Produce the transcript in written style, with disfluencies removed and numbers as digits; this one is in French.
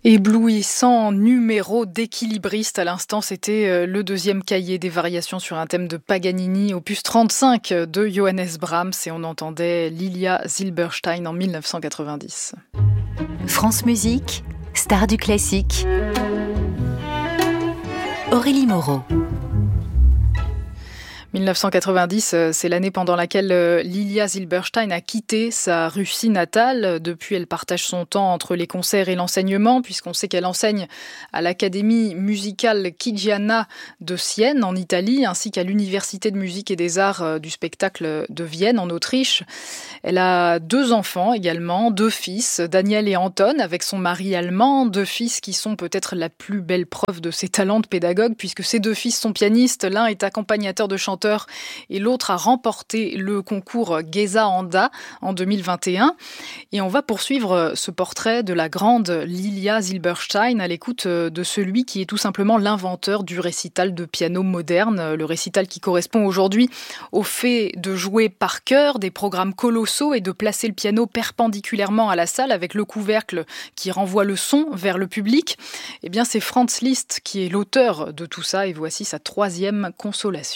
Éblouissant numéro d'équilibriste à l'instant, c'était le deuxième cahier des variations sur un thème de Paganini, opus 35 de Johannes Brahms, et on entendait Lilia Silberstein en 1990. France Musique, star du classique. Aurélie Moreau. 1990, c'est l'année pendant laquelle Lilia Silberstein a quitté sa Russie natale. Depuis, elle partage son temps entre les concerts et l'enseignement, puisqu'on sait qu'elle enseigne à l'Académie musicale Chigiana de Sienne, en Italie, ainsi qu'à l'Université de musique et des arts du spectacle de Vienne, en Autriche. Elle a 2 enfants également, 2 fils, Daniel et Anton, avec son mari allemand, 2 fils qui sont peut-être la plus belle preuve de ses talents de pédagogue, puisque ces 2 fils sont pianistes, l'un est accompagnateur de chanteurs et l'autre a remporté le concours Geza Anda en 2021. Et on va poursuivre ce portrait de la grande Lilia Silberstein à l'écoute de celui qui est tout simplement l'inventeur du récital de piano moderne, le récital qui correspond aujourd'hui au fait de jouer par cœur des programmes colossaux et de placer le piano perpendiculairement à la salle avec le couvercle qui renvoie le son vers le public. Eh bien, c'est Franz Liszt qui est l'auteur de tout ça et voici sa 3e consolation.